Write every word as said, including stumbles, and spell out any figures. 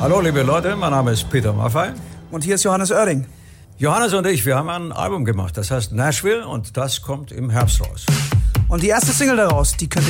Hallo liebe Leute, mein Name ist Peter Maffay. Und hier ist Johannes Oerding. Johannes und ich, wir haben ein Album gemacht, das heißt Nashville und das kommt im Herbst raus. Und die erste Single daraus, die könnt ihr